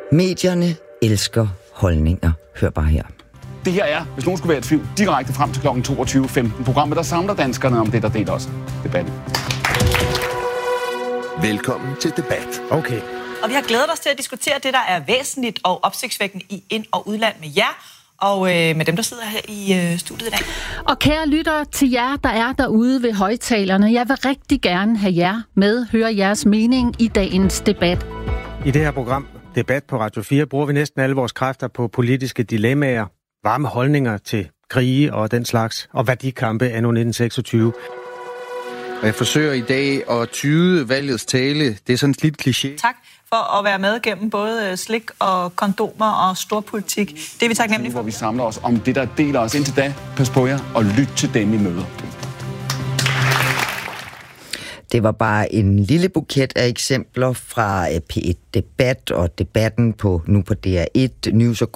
Medierne elsker holdninger. Hør bare her. Det her er, hvis nogen skulle være i tvivl, direkte frem til kl. 22.15. Programmet, der samler danskerne om det, der deler os. Debatten. Velkommen til debat. Okay. Og vi har glædet os til at diskutere det, der er væsentligt og opsigtsvækkende i ind- og udland med jer, og med dem, der sidder her i studiet i dag. Og kære lyttere, til jer, der er derude ved højtalerne, jeg vil rigtig gerne have jer med, høre jeres mening i dagens debat. I det her program, Debat på Radio 4, bruger vi næsten alle vores kræfter på politiske dilemmaer, varme holdninger til krige og den slags, og værdikampe anno 1926. Og jeg forsøger i dag at tyde valgets tale. Det er sådan et lidt kliché. Tak for at være med gennem både slik og kondomer og storpolitik. Det er vi taknemmelige for. Hvor vi samler os om det, der deler os. Indtil da, pas på jer og lyt til dem, I møder. Det var bare en lille buket af eksempler fra P1 Debat og debatten på nu på DR1 News og